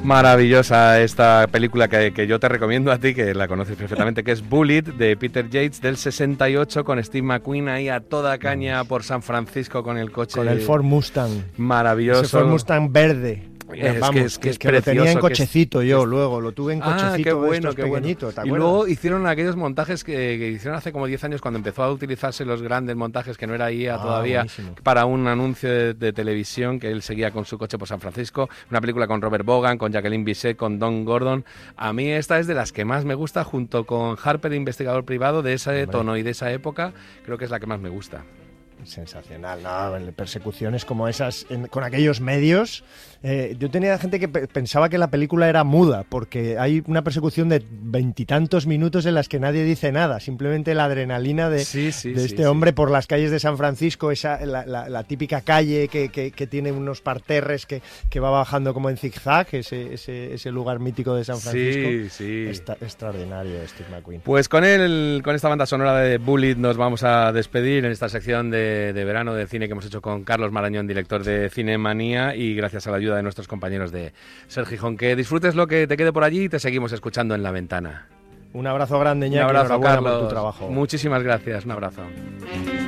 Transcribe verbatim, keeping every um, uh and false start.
Maravillosa esta película que, que yo te recomiendo a ti, que la conoces perfectamente, que es Bullitt, de Peter Yates, del sesenta y ocho, con Steve McQueen ahí a toda caña por San Francisco con el coche. Con el Ford Mustang. Maravilloso. Ese Ford Mustang verde. Es Vamos, que es, que es que lo tenía en cochecito es, yo, es, luego lo tuve en cochecito. Ah, qué bueno, estos qué pequeñitos, bueno. Y luego hicieron aquellos montajes que, que hicieron hace como diez años, cuando empezó a utilizarse los grandes montajes, que no era I A ah, todavía, buenísimo. Para un anuncio de, de televisión, que él seguía con su coche por San Francisco. Una película con Robert Vaughan, con Jacqueline Bisset, con Don Gordon. A mí esta es de las que más me gusta, junto con Harper, investigador privado, de ese Hombre. tono y de esa época. Creo que es la que más me gusta. Sensacional, no, persecuciones como esas en, con aquellos medios. Eh, yo tenía gente que pe- pensaba que la película era muda, porque hay una persecución de veintitantos minutos en las que nadie dice nada, simplemente la adrenalina de, sí, sí, de sí, este sí. hombre por las calles de San Francisco, esa la, la, la típica calle que, que, que tiene unos parterres que, que va bajando como en zigzag, ese, ese, ese lugar mítico de San Francisco. Sí, sí. Está, extraordinario Steve McQueen. Pues con él, con esta banda sonora de Bullitt nos vamos a despedir en esta sección de, de verano de cine que hemos hecho con Carlos Marañón, director de Cinemanía, y gracias a la ayuda de nuestros compañeros de Ser Gijón. Que disfrutes lo que te quede por allí y te seguimos escuchando en La Ventana. Un abrazo grande, Iñaki. Un abrazo, Carlos. Por tu trabajo. Muchísimas gracias. Un abrazo.